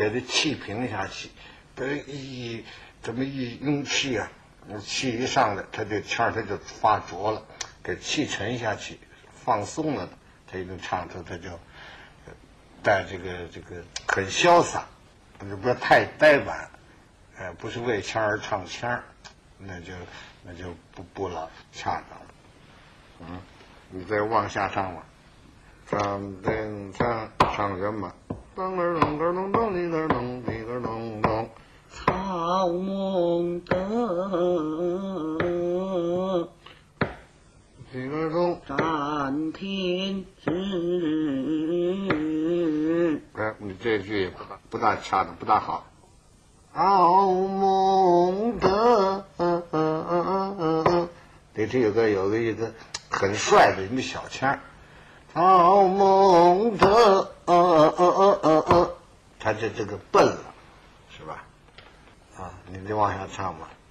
给它气平下去，这么一用气啊，气一上来，它就腔它就发浊了，给气沉下去，放松了，它一能唱出它就带这个很潇洒，不是太呆板，不是为腔而唱腔，那就不老恰当了。你再往下唱吧，唱什么？咚儿咚咚咚咚哩个咚哩个咚咚， 草梦灯， 哩个咚， 占天子。 你这句也不大恰当，不大好。草梦灯，里头有一个很帅的一个小腔，草梦灯，他这个笨了，是吧？你就往下唱吧。